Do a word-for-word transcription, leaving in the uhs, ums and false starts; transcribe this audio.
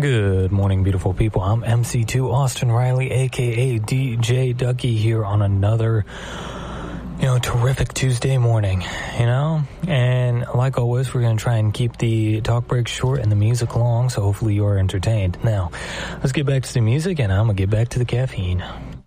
Good morning, beautiful people. I'm M C two Austin Riley, a k a. D J Ducky, here on another, you know, terrific Tuesday morning, you know? And like always, we're going to try and keep the talk breaks short and the music long, so hopefully you're entertained. Now, let's get back to the music, and I'm going to get back to the caffeine.